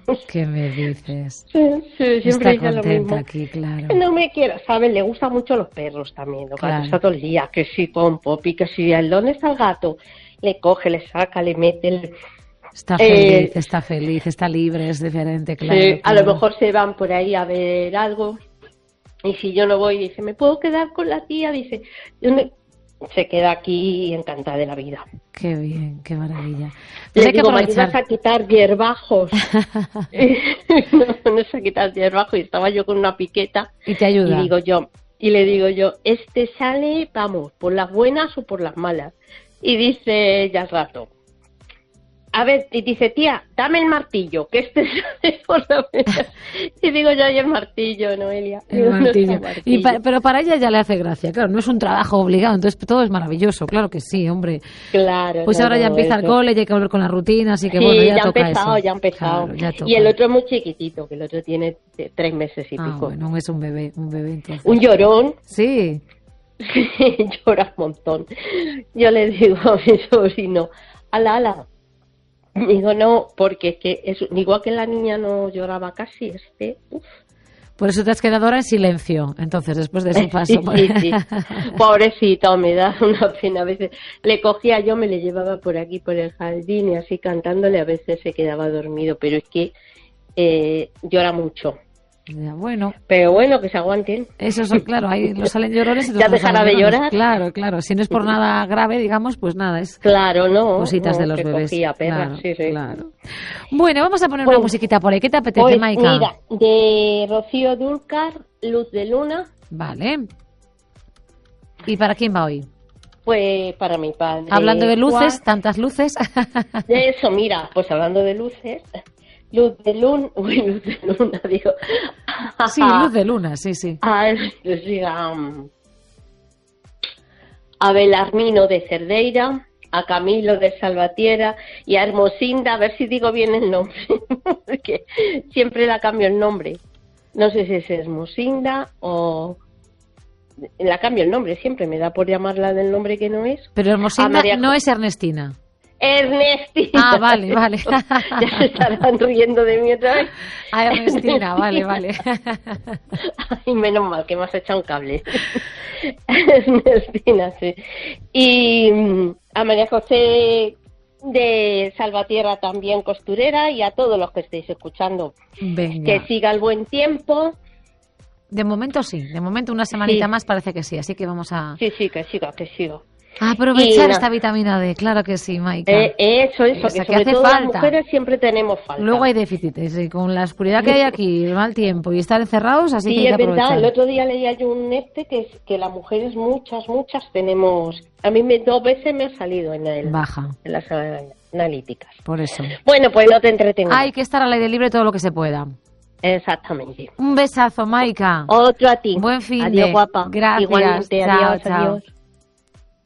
¿Qué me dices? Sí, siempre Está dice lo mismo. contenta aquí, claro. No me quiero, ¿sabes? Le gustan mucho los perros también. Los gatos está todo el día, que si con Poppy, que si ¿dónde está el gato? Le coge, le saca, le mete. Está feliz, está libre, es diferente, claro. Sí, claro. A lo mejor se van por ahí a ver algo. Y si yo no voy, dice, ¿me puedo quedar con la tía? Dice, se queda aquí encantada de la vida. Qué bien, qué maravilla. Pues le digo, ¿me ayudas a quitar hierbajos? no sé quitar hierbajos. Y estaba yo con una piqueta. Y te ayuda. Y le digo yo, sale, vamos, por las buenas o por las malas. Y dice ya al rato, a ver, y dice, tía, dame el martillo, que sale por la buena. Y digo yo, y el martillo, Noelia. El martillo. Pero para ella ya le hace gracia, claro, no es un trabajo obligado, entonces todo es maravilloso, claro que sí, hombre. Claro. Pues ahora ya empieza el cole, ya hay que volver con la rutina, así que sí, bueno, ya toca empezado, eso. Ya ha empezado, claro, ya toca. Y el otro es muy chiquitito, que el otro tiene 3 meses y pico. Bueno, es un bebé entonces. Un llorón. Sí. Sí, llora un montón. Yo le digo a mi sobrino, ala. Digo, no, porque es que igual que la niña no lloraba casi, Por eso te has quedado ahora en silencio, entonces, después de ese paso. Sí. Pobrecito, me da una pena. A veces le cogía yo, me le llevaba por aquí, por el jardín, y así cantándole, a veces se quedaba dormido, pero es que llora mucho. Ya, bueno. Pero bueno, que se aguanten. Eso es, claro, ahí los salen llorones. Ya dejará de llorar. Claro. Si no es por nada grave, digamos, pues nada, es claro, no, cositas de los bebés. Cogía perras, sí. Claro. Bueno, vamos a poner una musiquita por ahí. ¿Qué te apetece, Maika? Mira, de Rocío Dúrcal, Luz de Luna. Vale. ¿Y para quién va hoy? Pues para mi padre. Hablando de luces, tantas luces. De eso, mira, pues hablando de luces... Luz de luna, digo. Sí, luz de luna, sí. A Belarmino de Cerdeira, a Camilo de Salvatierra y a Hermosinda, a ver si digo bien el nombre, porque siempre la cambio el nombre. No sé si es Hermosinda o... La cambio el nombre, siempre me da por llamarla del nombre que no es. Pero Hermosinda no es Ernestina. Ernestina. Ah, vale. Ya se estarán riendo de mí otra vez. Ah, Ernestina, vale. Ay, menos mal que me has echado un cable. Ernestina, sí. Y a María José de Salvatierra también, costurera, y a todos los que estéis escuchando. Venga. Que siga el buen tiempo. De momento sí, de momento una semanita más parece que sí, así que vamos a... Sí, que siga. Aprovechar esta vitamina D, claro que sí, Maika. Eso, que sobre hace todo falta. Las mujeres siempre tenemos falta. Luego hay déficits, y con la oscuridad que hay aquí, el mal tiempo y estar encerrados, así que hay que aprovechar. Sí, es verdad, el otro día leía yo que las mujeres muchas tenemos... A mí 2 veces me ha salido en las analíticas. Por eso. Bueno, pues no te entretengo. Hay que estar al aire libre todo lo que se pueda. Exactamente. Un besazo, Maika. Otro a ti. Buen fin de... Adiós, guapa. Gracias. Igualmente, chao. adiós.